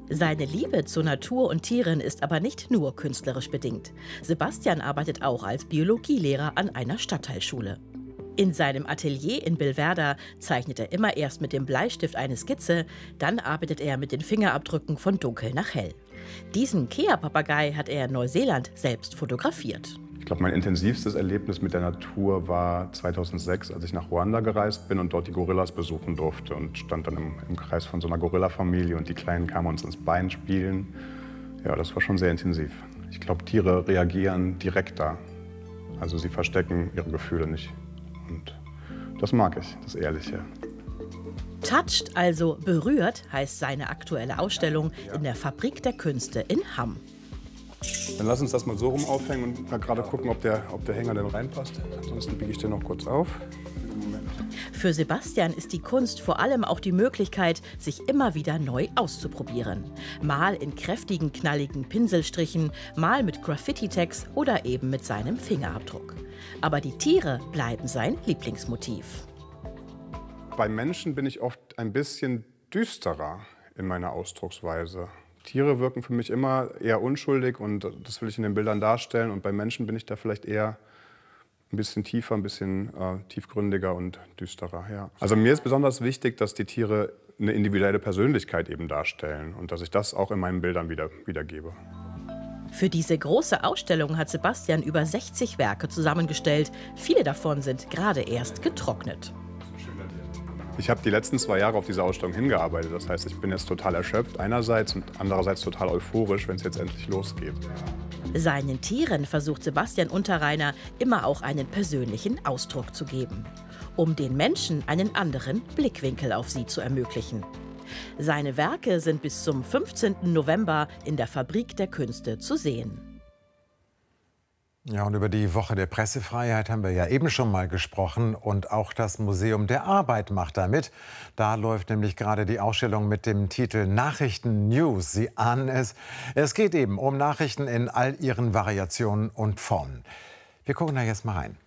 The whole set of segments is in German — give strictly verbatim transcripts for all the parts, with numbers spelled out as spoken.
Seine Liebe zur Natur und Tieren ist aber nicht nur künstlerisch bedingt. Sebastian arbeitet auch als Biologielehrer an einer Stadtteilschule. In seinem Atelier in Billwerder zeichnet er immer erst mit dem Bleistift eine Skizze, dann arbeitet er mit den Fingerabdrücken von dunkel nach hell. Diesen Kea-Papagei hat er in Neuseeland selbst fotografiert. Ich glaube, mein intensivstes Erlebnis mit der Natur war zweitausendsechs, als ich nach Ruanda gereist bin und dort die Gorillas besuchen durfte und stand dann im, im Kreis von so einer Gorilla-Familie und die Kleinen kamen uns ins Bein spielen. Ja, das war schon sehr intensiv. Ich glaube, Tiere reagieren direkter. Also sie verstecken ihre Gefühle nicht. Und das mag ich, das Ehrliche. Touched, also berührt, heißt seine aktuelle Ausstellung in der Fabrik der Künste in Hamm. Dann lass uns das mal so rum aufhängen und mal gerade gucken, ob der, ob der Hänger denn reinpasst. Ansonsten biege ich den noch kurz auf. Moment. Für Sebastian ist die Kunst vor allem auch die Möglichkeit, sich immer wieder neu auszuprobieren. Mal in kräftigen, knalligen Pinselstrichen, mal mit Graffiti-Tags oder eben mit seinem Fingerabdruck. Aber die Tiere bleiben sein Lieblingsmotiv. Bei Menschen bin ich oft ein bisschen düsterer in meiner Ausdrucksweise. Tiere wirken für mich immer eher unschuldig und das will ich in den Bildern darstellen. Und bei Menschen bin ich da vielleicht eher ein bisschen tiefer, ein bisschen äh, tiefgründiger und düsterer. Ja. Also mir ist besonders wichtig, dass die Tiere eine individuelle Persönlichkeit eben darstellen und dass ich das auch in meinen Bildern wieder, wiedergebe. Für diese große Ausstellung hat Sebastian über sechzig Werke zusammengestellt. Viele davon sind gerade erst getrocknet. Ich habe die letzten zwei Jahre auf diese Ausstellung hingearbeitet. Das heißt, ich bin jetzt total erschöpft einerseits und andererseits total euphorisch, wenn es jetzt endlich losgeht. Seinen Tieren versucht Sebastian Unterreiner immer auch einen persönlichen Ausdruck zu geben, um den Menschen einen anderen Blickwinkel auf sie zu ermöglichen. Seine Werke sind bis zum fünfzehnten November in der Fabrik der Künste zu sehen. Ja, und über die Woche der Pressefreiheit haben wir ja eben schon mal gesprochen. Und auch das Museum der Arbeit macht da mit. Da läuft nämlich gerade die Ausstellung mit dem Titel Nachrichten News. Sie ahnen es. Es geht eben um Nachrichten in all ihren Variationen und Formen. Wir gucken da jetzt mal rein.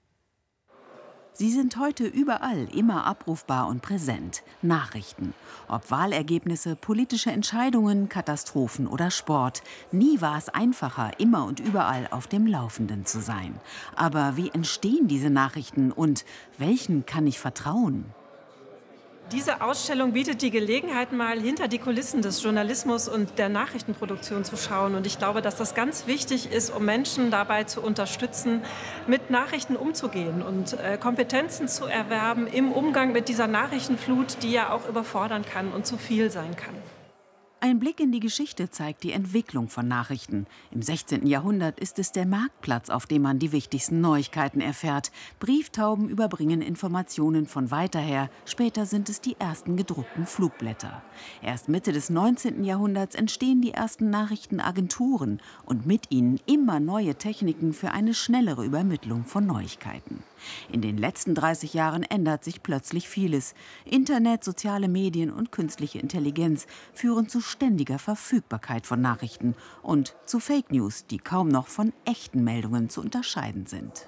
Sie sind heute überall immer abrufbar und präsent. Nachrichten. Ob Wahlergebnisse, politische Entscheidungen, Katastrophen oder Sport. Nie war es einfacher, immer und überall auf dem Laufenden zu sein. Aber wie entstehen diese Nachrichten und welchen kann ich vertrauen? Diese Ausstellung bietet die Gelegenheit, mal hinter die Kulissen des Journalismus und der Nachrichtenproduktion zu schauen. Und ich glaube, dass das ganz wichtig ist, um Menschen dabei zu unterstützen, mit Nachrichten umzugehen und äh, Kompetenzen zu erwerben im Umgang mit dieser Nachrichtenflut, die ja auch überfordern kann und zu viel sein kann. Ein Blick in die Geschichte zeigt die Entwicklung von Nachrichten. Im sechzehnten Jahrhundert ist es der Marktplatz, auf dem man die wichtigsten Neuigkeiten erfährt. Brieftauben überbringen Informationen von weiter her. Später sind es die ersten gedruckten Flugblätter. Erst Mitte des neunzehnten Jahrhunderts entstehen die ersten Nachrichtenagenturen und mit ihnen immer neue Techniken für eine schnellere Übermittlung von Neuigkeiten. In den letzten dreißig Jahren ändert sich plötzlich vieles. Internet, soziale Medien und künstliche Intelligenz führen zu ständiger Verfügbarkeit von Nachrichten und zu Fake News, die kaum noch von echten Meldungen zu unterscheiden sind.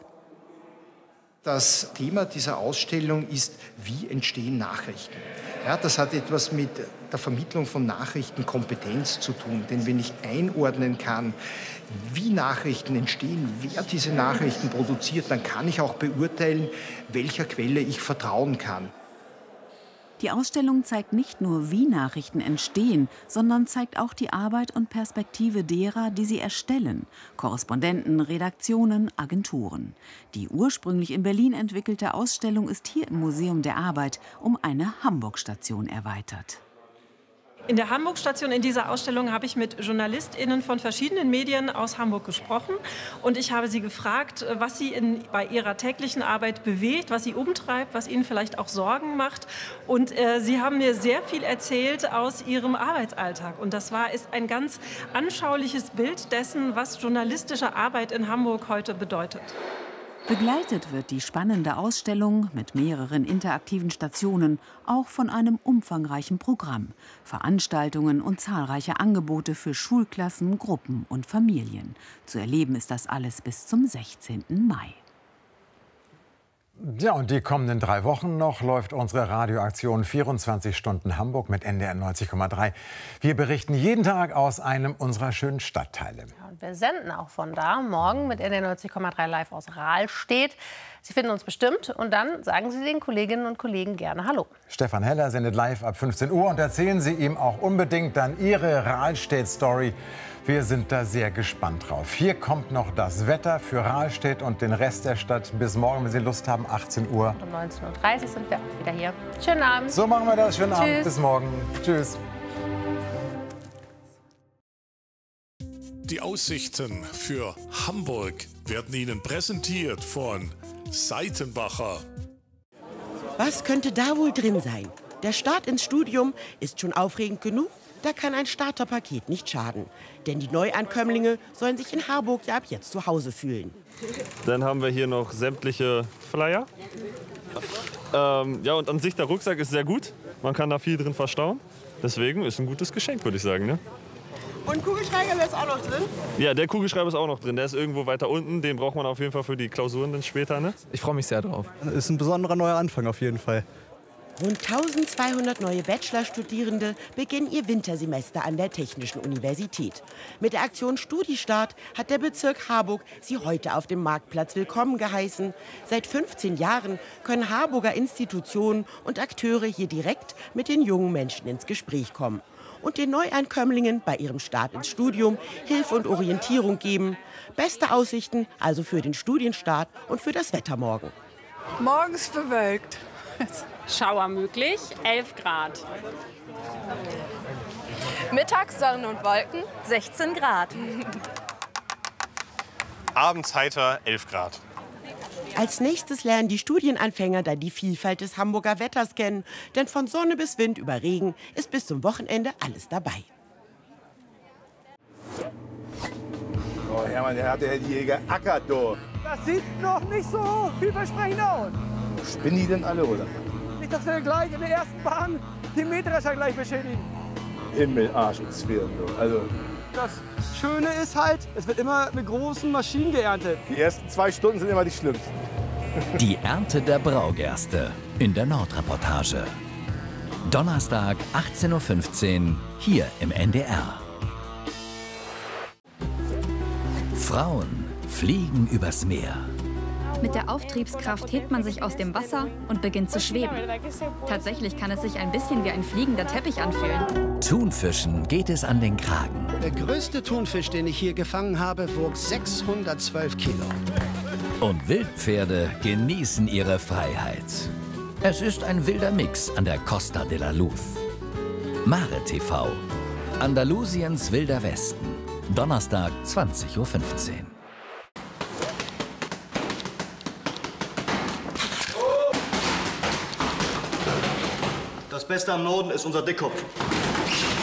Das Thema dieser Ausstellung ist, wie entstehen Nachrichten. Ja, das hat etwas mit der Vermittlung von Nachrichtenkompetenz zu tun. Denn wenn ich einordnen kann, wie Nachrichten entstehen, wer diese Nachrichten produziert, dann kann ich auch beurteilen, welcher Quelle ich vertrauen kann. Die Ausstellung zeigt nicht nur, wie Nachrichten entstehen, sondern zeigt auch die Arbeit und Perspektive derer, die sie erstellen. Korrespondenten, Redaktionen, Agenturen. Die ursprünglich in Berlin entwickelte Ausstellung ist hier im Museum der Arbeit um eine Hamburg-Station erweitert. In der Hamburg-Station in dieser Ausstellung habe ich mit JournalistInnen von verschiedenen Medien aus Hamburg gesprochen. Und ich habe sie gefragt, was sie in, bei ihrer täglichen Arbeit bewegt, was sie umtreibt, was ihnen vielleicht auch Sorgen macht. Und äh, sie haben mir sehr viel erzählt aus ihrem Arbeitsalltag. Und das war, ist ein ganz anschauliches Bild dessen, was journalistische Arbeit in Hamburg heute bedeutet. Begleitet wird die spannende Ausstellung mit mehreren interaktiven Stationen auch von einem umfangreichen Programm, Veranstaltungen und zahlreiche Angebote für Schulklassen, Gruppen und Familien. Zu erleben ist das alles bis zum sechzehnten Mai. Ja, und die kommenden drei Wochen noch läuft unsere Radioaktion vierundzwanzig Stunden Hamburg mit N D R neunzig Komma drei. Wir berichten jeden Tag aus einem unserer schönen Stadtteile. Ja, und wir senden auch von da morgen mit N D R neunzig Komma drei live aus Rahlstedt. Sie finden uns bestimmt und dann sagen Sie den Kolleginnen und Kollegen gerne Hallo. Stefan Heller sendet live ab fünfzehn Uhr und erzählen Sie ihm auch unbedingt dann Ihre Rahlstedt-Story. Wir sind da sehr gespannt drauf. Hier kommt noch das Wetter für Rahlstedt und den Rest der Stadt. Bis morgen, wenn Sie Lust haben, achtzehn Uhr. Und um neunzehn Uhr dreißig sind wir auch wieder hier. Schönen Abend. So machen wir das. Schönen Tschüss. Abend. Bis morgen. Tschüss. Die Aussichten für Hamburg werden Ihnen präsentiert von Seitenbacher. Was könnte da wohl drin sein? Der Start ins Studium ist schon aufregend genug. Da kann ein Starterpaket nicht schaden. Denn die Neuankömmlinge sollen sich in Harburg ja ab jetzt zu Hause fühlen. Dann haben wir hier noch sämtliche Flyer. Ähm, ja, und an sich der Rucksack ist sehr gut. Man kann da viel drin verstauen. Deswegen ist ein gutes Geschenk, würde ich sagen. Ne? Und Kugelschreiber ist auch noch drin? Ja, der Kugelschreiber ist auch noch drin. Der ist irgendwo weiter unten. Den braucht man auf jeden Fall für die Klausuren dann später. Ne? Ich freue mich sehr drauf. Das ist ein besonderer neuer Anfang auf jeden Fall. Rund tausendzweihundert neue Bachelorstudierende beginnen ihr Wintersemester an der Technischen Universität. Mit der Aktion Studistart hat der Bezirk Harburg sie heute auf dem Marktplatz willkommen geheißen. Seit fünfzehn Jahren können Harburger Institutionen und Akteure hier direkt mit den jungen Menschen ins Gespräch kommen und den Neuankömmlingen bei ihrem Start ins Studium Hilfe und Orientierung geben. Beste Aussichten also für den Studienstart und für das Wetter morgen. Morgens bewölkt. Schauer möglich, elf Grad. Mittags Sonne und Wolken, sechzehn Grad. Abends heiter, elf Grad. Als nächstes lernen die Studienanfänger dann die Vielfalt des Hamburger Wetters kennen. Denn von Sonne bis Wind über Regen ist bis zum Wochenende alles dabei. Oh Hermann, der hat ja hier geackert, du. Das sieht noch nicht so vielversprechend aus. Spinnen die denn alle, oder? Nicht, dass wir gleich in der ersten Bahn den Mähdrescher gleich beschädigen. Himmel, Arsch und Zwirn, du. Also. Das Schöne ist halt, es wird immer mit großen Maschinen geerntet. Die ersten zwei Stunden sind immer die schlimmsten. Die Ernte der Braugerste in der Nordreportage. Donnerstag, achtzehn Uhr fünfzehn, hier im N D R. Frauen fliegen übers Meer. Mit der Auftriebskraft hebt man sich aus dem Wasser und beginnt zu schweben. Tatsächlich kann es sich ein bisschen wie ein fliegender Teppich anfühlen. Thunfischen geht es an den Kragen. Der größte Thunfisch, den ich hier gefangen habe, wog sechshundertzwölf Kilo. Und Wildpferde genießen ihre Freiheit. Es ist ein wilder Mix an der Costa de la Luz. Mare T V. Andalusiens wilder Westen. Donnerstag, zwanzig Uhr fünfzehn. Das Beste am Norden ist unser Dickkopf.